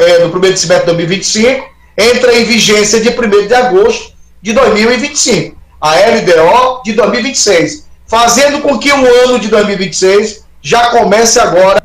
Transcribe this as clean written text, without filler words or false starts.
no primeiro semestre de 2025, entra em vigência de 1º de agosto de 2025, a LDO de 2026, fazendo com que o ano de 2026 já comece agora